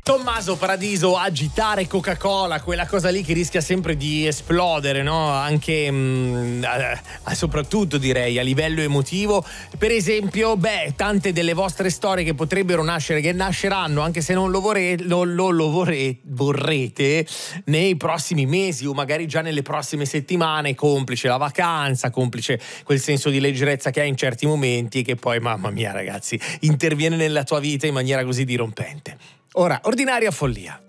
Tommaso Paradiso, agitare Coca-Cola, quella cosa lì che rischia sempre di esplodere, no? Anche soprattutto direi a livello emotivo. Per esempio, tante delle vostre storie che potrebbero nascere, che nasceranno anche se non lo vorrete nei prossimi mesi o magari già nelle prossime settimane, complice la vacanza, complice quel senso di leggerezza che hai in certi momenti che poi, mamma mia ragazzi, interviene nella tua vita in maniera così dirompente. Ora, ordinaria follia.